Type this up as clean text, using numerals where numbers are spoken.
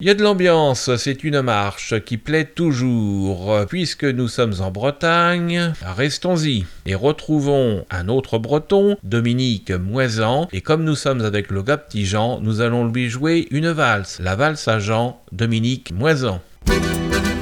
y a de l'ambiance, c'est une marche qui plaît toujours. Puisque nous sommes en Bretagne, restons-y et retrouvons un autre breton, Dominique Moisan, et comme nous sommes avec le gars Petit Jean, nous allons lui jouer une valse, la valse à Jean, Dominique Moisan.